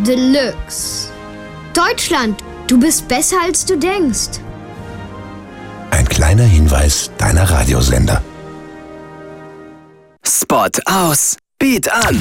Deluxe. Deutschland, du bist besser als du denkst. Ein kleiner Hinweis deiner Radiosender. Spot aus, Beat an.